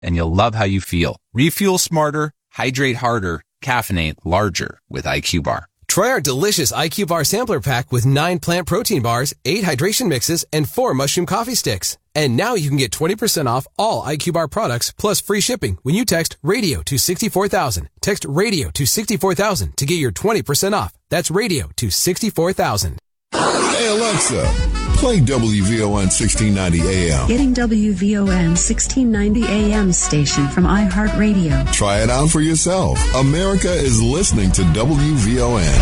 and you'll love how you feel. Refuel smarter, hydrate harder, caffeinate larger with IQ Bar. Try our delicious IQ Bar sampler pack with 9 plant protein bars, 8 hydration mixes, and 4 mushroom coffee sticks. And now you can get 20% off all IQ Bar products plus free shipping when you text radio to 64,000. Text radio to 64,000 to get your 20% off. That's radio to 64,000. Hey Alexa, play WVON 1690 AM. Getting WVON 1690 AM station from iHeartRadio. Try it out for yourself. America is listening to WVON.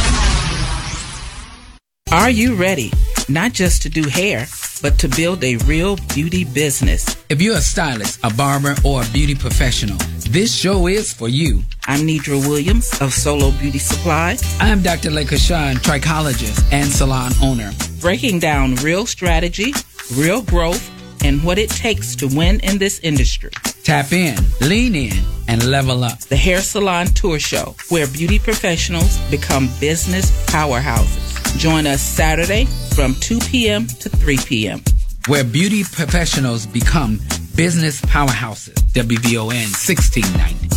Are you ready? Not just to do hair, but to build a real beauty business. If you're a stylist, a barber, or a beauty professional, this show is for you. I'm Nidra Williams of Solo Beauty Supply. I'm Dr. Lekashan, trichologist and salon owner. Breaking down real strategy, real growth, and what it takes to win in this industry. Tap in, lean in, and level up. The Hair Salon Tour Show, where beauty professionals become business powerhouses. Join us Saturday from 2 p.m. to 3 p.m. Where beauty professionals become business powerhouses. WVON 1690.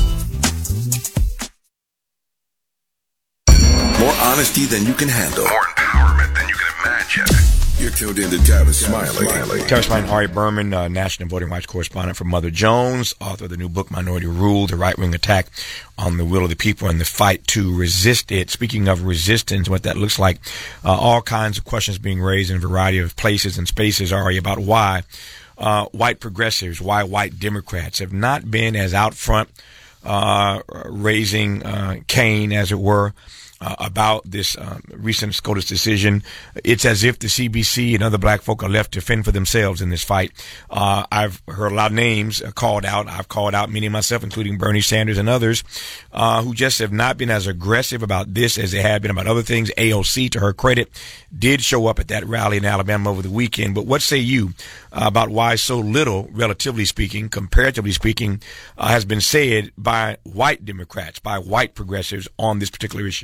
More honesty than you can handle. More empowerment than you can imagine. You're tuned in to Tavis Smiley. Tavis Smiley, Ari Berman, National Voting Rights Correspondent for Mother Jones, author of the new book, Minority Rule, The Right-Wing Attack on the Will of the People and the Fight to Resist It. Speaking of resistance, what that looks like, all kinds of questions being raised in a variety of places and spaces, Ari, about why white progressives, why white Democrats have not been as out front raising Cain, as it were, about this recent SCOTUS decision. It's as if the CBC and other black folk are left to fend for themselves in this fight. I've heard a lot of names called out. I've called out many myself, including Bernie Sanders and others, who just have not been as aggressive about this as they have been about other things. AOC, to her credit, did show up at that rally in Alabama over the weekend. But what say you about why so little, relatively speaking, comparatively speaking, has been said by white Democrats, by white progressives on this particular issue?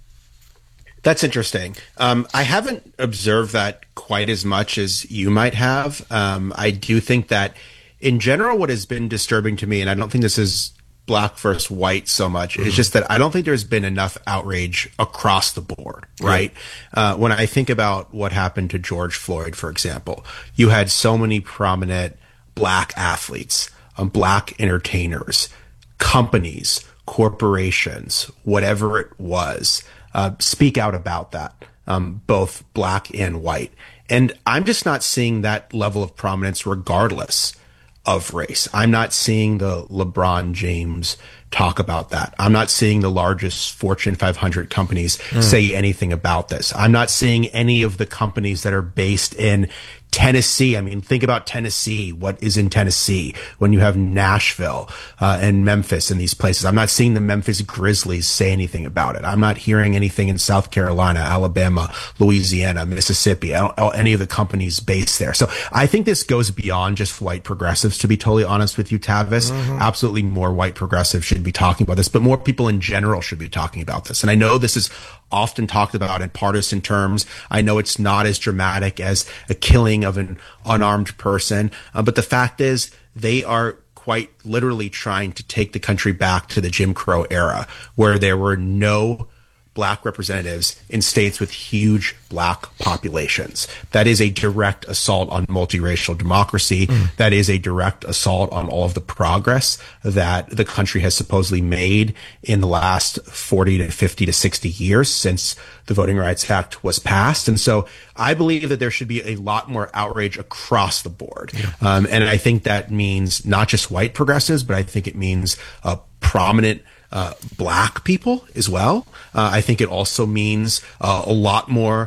That's interesting. I haven't observed that quite as much as you might have. I do think that in general, what has been disturbing to me, and I don't think this is black versus white so much, is just that I don't think there's been enough outrage across the board, right? When I think about what happened to George Floyd, for example, you had so many prominent black athletes, black entertainers, companies, corporations, whatever it was, speak out about that, both black and white. And I'm just not seeing that level of prominence regardless of race. I'm not seeing the LeBron James talk about that. I'm not seeing the largest Fortune 500 companies say anything about this. I'm not seeing any of the companies that are based in Tennessee. I mean, think about Tennessee. What is in Tennessee when you have Nashville and Memphis and these places? I'm not seeing the Memphis Grizzlies say anything about it. I'm not hearing anything in South Carolina, Alabama, Louisiana, Mississippi, any of the companies based there. So I think this goes beyond just white progressives, to be totally honest with you, Tavis. Absolutely more white progressives should be talking about this, but more people in general should be talking about this. And I know this is often talked about in partisan terms. I know it's not as dramatic as a killing of an unarmed person, but the fact is they are quite literally trying to take the country back to the Jim Crow era, where there were no black representatives in states with huge black populations. That is a direct assault on multiracial democracy. That is a direct assault on all of the progress that the country has supposedly made in the last 40 to 50 to 60 years since the Voting Rights Act was passed. And so I believe that there should be a lot more outrage across the board. And I think that means not just white progressives, but I think it means prominent black people as well. I think it also means a lot more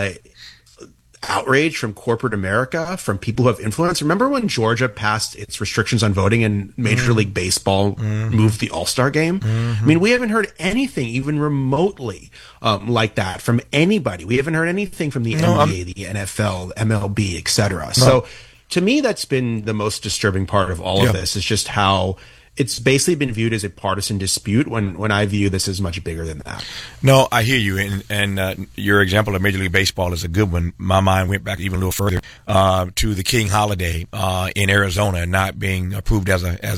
outrage from corporate America, from people who have influence. Remember when Georgia passed its restrictions on voting and Major League Baseball moved the All-Star game? I mean, we haven't heard anything even remotely like that from anybody. We haven't heard anything from the NBA, the NFL, MLB, etc. So to me, that's been the most disturbing part of all of this, is just how it's basically been viewed as a partisan dispute when I view this as much bigger than that. No, I hear you, and your example of Major League Baseball is a good one. My mind went back even a little further to the King holiday in Arizona not being approved as